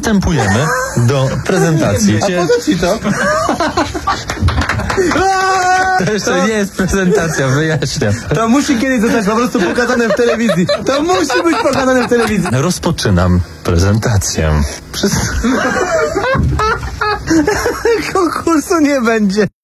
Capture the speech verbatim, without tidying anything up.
przystępujemy do prezentacji. A po co ci to? To jeszcze nie jest prezentacja, wyjaśniam. To musi kiedyś zostać po prostu pokazane w telewizji. To musi być pokazane w telewizji. Rozpoczynam prezentację. Przez... Konkursu nie będzie.